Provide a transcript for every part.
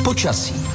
Počasí.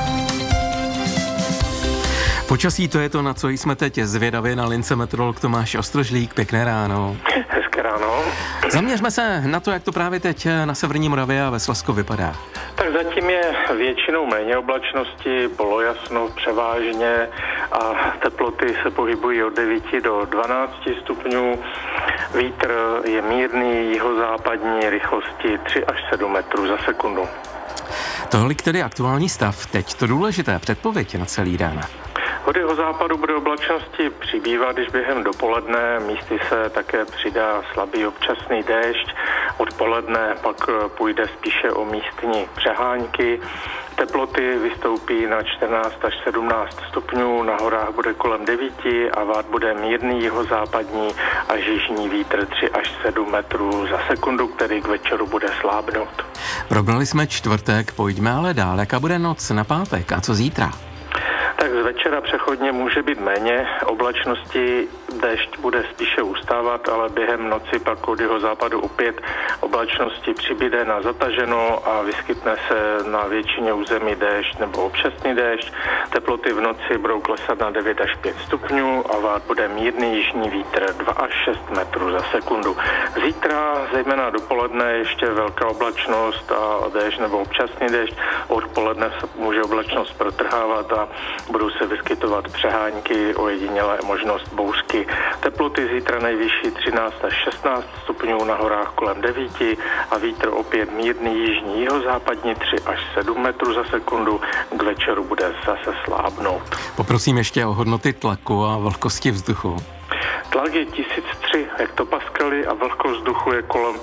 Počasí, to je to, na co jsme teď zvědavě. Na lince meteorolog Tomáš Ostrožlík. Pěkné ráno. Hezké ráno. Zaměřme se na to, jak to právě teď na severní Moravě a ve Slezsku vypadá. Tak zatím je většinou méně oblačnosti, polojasno převážně a teploty se pohybují od 9 do 12 stupňů. Vítr je mírný, jihozápadní, rychlosti 3 až 7 metrů za sekundu. Tolik tedy aktuální stav. Teď to důležité, předpověď na celý den. Od jeho západu bude oblačnosti přibývat, když během dopoledne místy se také přidá slabý občasný déšť. Odpoledne pak půjde spíše o místní přehánky. Teploty vystoupí na 14 až 17 stupňů, na horách bude kolem 9 a vát bude mírný jihozápadní až jižní vítr 3 až 7 metrů za sekundu, který k večeru bude slábnout. Probrali jsme čtvrtek, pojďme ale dál. Jaká bude noc na pátek a co zítra? Tak z večera přechodně může být méně oblačnosti, déšť bude spíše ustávat, ale během noci pak od jeho západu opět oblačnosti přibyde na zataženo a vyskytne se na většině území déšť nebo občasný déšť. Teploty v noci budou klesat na 9 až 5 stupňů a vát bude mírný jižní vítr 2 až 6 metrů za sekundu. Zítra, zejména dopoledne, ještě velká oblačnost a déšť nebo občasný déšť. Odpoledne se může oblačnost protrhávat a budou se vyskytovat přehánky, ojedinělé možnost bouřky. Teploty zítra nejvyšší 13 až 16 stupňů, na horách kolem 9 a vítr opět mírný jižní jihozápadní 3 až 7 metrů za sekundu. K večeru bude zase slábnout. Poprosím ještě o hodnoty tlaku a vlhkosti vzduchu. Tlak je 1003 hektopaskaly a vlhkost vzduchu je kolem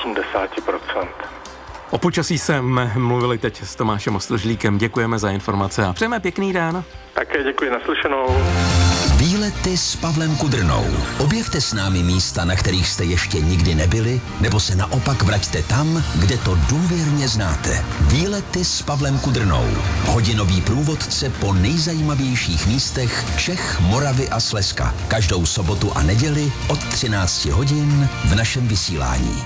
85%. O počasí jsme mluvili teď s Tomášem Ostrožlíkem. Děkujeme za informace a přejeme pěkný den. Také děkuji, naslyšenou. Výlety s Pavlem Kudrnou. Objevte s námi místa, na kterých jste ještě nikdy nebyli, nebo se naopak vraťte tam, kde to důvěrně znáte. Výlety s Pavlem Kudrnou. Hodinový průvodce po nejzajímavějších místech Čech, Moravy a Slezska. Každou sobotu a neděli od 13 hodin v našem vysílání.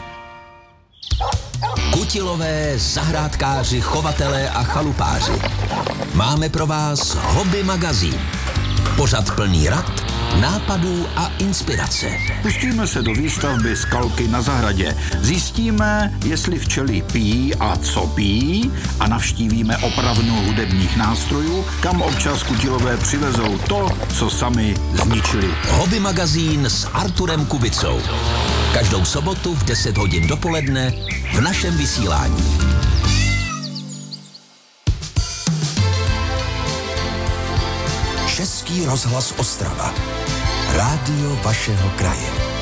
Kutilové, zahrádkáři, chovatelé a chalupáři. Máme pro vás Hobby magazín. Pořad plný rad, nápadů a inspirace. Pustíme se do výstavby skalky na zahradě. Zjistíme, jestli včely pijí a co pijí a navštívíme opravnu hudebních nástrojů, kam občas kutilové přivezou to, co sami zničili. Hobby magazín s Arturem Kubicou. Každou sobotu v 10 hodin dopoledne v našem vysílání. Český rozhlas Ostrava. Rádio vašeho kraje.